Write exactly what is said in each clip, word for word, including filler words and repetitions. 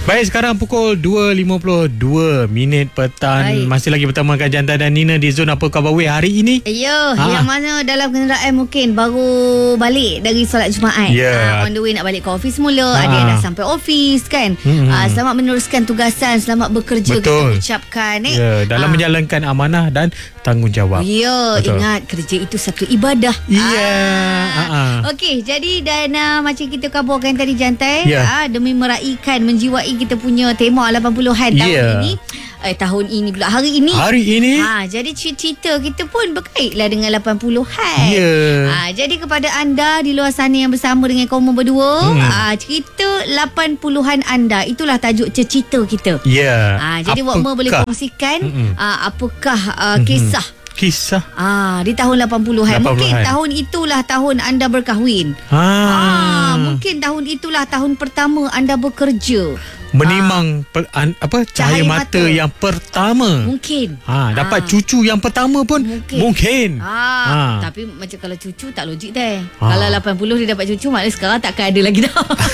Baik, sekarang pukul dua lima puluh dua minit petang. Baik. Masih lagi bersama Kak Jantan dan Nina di Zon Apa Khabar Weh hari ini. Ya, ha. yang mana dalam kenderaan mungkin baru balik dari solat Jumaat. Ya. Ha, on the way nak balik ke office mula. Ha. Ada yang dah sampai office kan. Hmm. Ha, selamat meneruskan tugasan, selamat bekerja. Betul. Kita ucapkan. Eh. Ya, dalam ha. menjalankan amanah dan tanggungjawab. Ya, betul. Ingat kerja itu satu ibadah. Ya. Ha. Ha. Okey, jadi dan uh, macam kita kabarkan tadi Jantai, ya. ha, demi meraihkan, menjiwai kita punya tema lapan puluhan tahun ya. ini. Eh, tahun ini pula hari ini. Hari ini. Ha, jadi cerita kita pun berkaitlah dengan lapan puluhan. Ya. Ha, jadi kepada anda di luar sana yang bersama dengan kaum berdua, hmm. ha, cerita lapan puluhan anda, itulah tajuk cerita kita. Ya. Ha, jadi Wakma boleh kongsikan ha, apakah uh, kisah Kisah Ah, di tahun lapan puluhan. Mungkin tahun itulah tahun anda berkahwin. Ah. ah, mungkin tahun itulah tahun pertama anda bekerja. Menimang ah. per, an, apa cahaya, cahaya mata, mata yang pertama. Mungkin. Ha, dapat ah. cucu yang pertama pun mungkin. mungkin. Ah, ha. Tapi macam kalau cucu tak logik dah. Ah. Kalau lapan puluh dia dapat cucu, maknanya sekarang takkan ada lagi dah.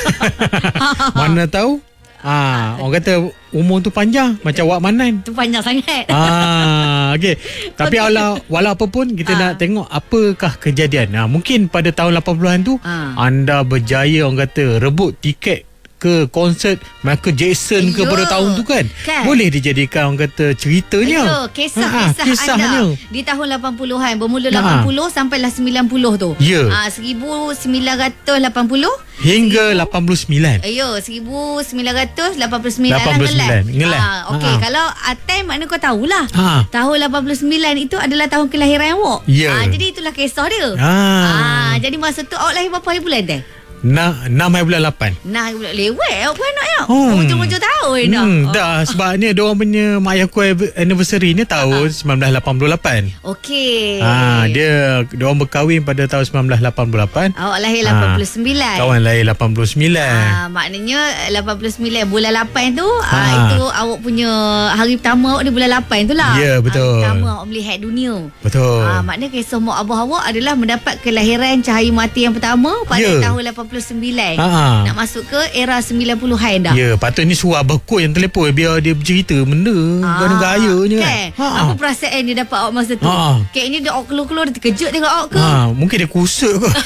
Mana tahu? Ah, orang kata umur tu panjang macam Wak Manan. Tu panjang sangat. Ah, okey. Tapi okay. walau walau apa pun kita ah. nak tengok apakah kejadian. Nah, mungkin pada tahun lapan puluhan tu ah. anda berjaya orang kata rebut tiket ke konsert Michael Jackson ke pada tahun tu kan? kan boleh dijadikan orang kata ceritanya. Yo, kisah-kisah ha, anda di tahun lapan puluhan bermula ha. lapan puluh sampailah sembilan puluh tu. Ya. Ha, seribu sembilan ratus lapan puluh hingga seribu, lapan puluh sembilan. Ayo, seribu sembilan ratus lapan puluh sembilan lapan puluh sembilan. Ngelan. Ha, okey, ha. kalau Atai makna kau tahulah. Ha. Tahun lapan puluh sembilan itu adalah tahun kelahiran awak. Ya. Ha, jadi itulah kisah dia. Ha. Ha, jadi masa tu awak lahir berapa hari bulan dah? enam hari bulan lapan. Nah, lewat awak pun anak ya. Hmm. Hujung-hujung tahun dah. Hmm, dah sebabnya dia orang punya mak ayah aku anniversary ni tahun uh-huh. sembilan belas lapan puluh lapan. Okey. Ha, dia dia orang berkahwin pada tahun sembilan belas lapan puluh lapan. Awak lahir lapan puluh sembilan. Kawan lahir lapan puluh sembilan. Ha, maknanya lapan puluh sembilan bulan lapan tu ha. Ha, itu awak punya hari pertama awak di bulan lapan tu lah. Ya, betul. Hari pertama awak melihat dunia. Betul. Ha, maknanya kisah mak abah awak adalah mendapat kelahiran cahaya mata yang pertama pada ya. tahun lapan puluh sembilan. Ha. Nak masuk ke era sembilan puluhan dah. Ya, patut ni suruh abah ku yang telefon biar dia bercerita benda gaya-gayanya kan. Ha. Apa perasaan dia dapat awak masa tu? Ha. Kayaknya dia awak keluar-keluar dia terkejut tengok awak ke? Ha, mungkin dia kusut ke.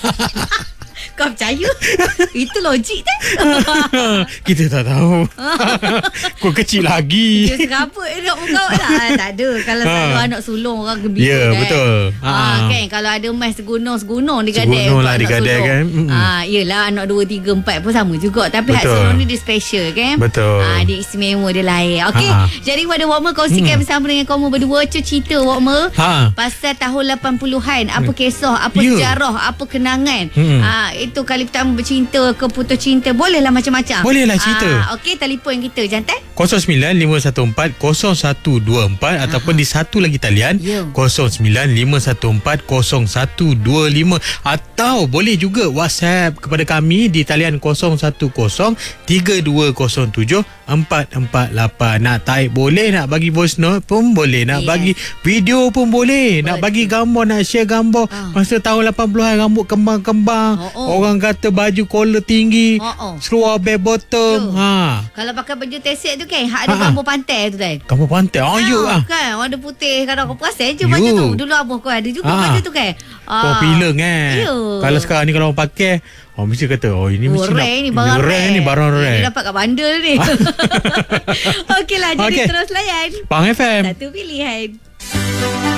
Kau percaya? Itu logik tak? Kita tak tahu. Kau kecil lagi. Dia serabut nak muka awak tak? Tak ada. Kalau ha. selalu anak sulung orang gembira ya, kan. Betul. Ha. Ha, kan? Kalau ada mas segunung-segunung digadai. Segunung lah digadai kan. Ha, yelah anak dua, tiga, empat pun sama juga. Tapi hak sulung ni dia special kan. Betul. Ha, dia istimewa, dia lain. Okey. Ha. Jadi pada Wakma kongsikan hmm. bersama dengan kamu berdua cerita Wakma ha. pasal tahun lapan puluhan. Apa kisah, apa yeah. sejarah, apa kenangan. Hmm. Ha, itu kali pertama bercinta ke putus cinta, bolehlah macam-macam. Bolehlah cerita. Ah, okey, telefon kita Jantan kosong sembilan lima satu empat kosong satu dua empat Aha. ataupun di satu lagi talian yeah. kosong sembilan lima satu empat kosong satu dua lima atau boleh juga WhatsApp kepada kami di talian kosong satu kosong tiga dua kosong tujuh empat empat lapan. Nak type boleh, nak bagi voice note pun boleh, nak yeah. bagi video pun boleh, boleh, nak bagi gambar, nak share gambar oh. masa tahun lapan puluhan rambut kembang-kembang, oh, oh. orang kata baju collar tinggi, oh, oh. seluar bell bottom. Ha. Kalau pakai baju tesek tu kan, hak ada ha. gambar pantai tu kan. Gambar pantai. Oh, ha, ya ah. Kan, warna putih. Kadang aku perasan je baju tu. Dulu abah kau ada juga ha. baju tu kan. Ah. Popular kan. Yo. Kalau sekarang ni kalau orang pakai, oh mesti kata, oh ini mesti oh, nak, ni barang rare ni, barang rare. Dia dapat kat bandar ni. Okeylah, jadi okay. terus layan Pang F M. Satu pilihan.